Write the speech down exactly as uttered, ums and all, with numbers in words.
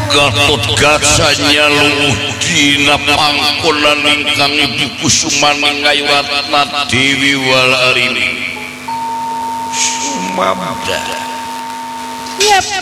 Gatot Kaca luwuh dina pangkonan ingkang Ibu Kusumani ngayuratna Dewi Walarini sumabda. Yep.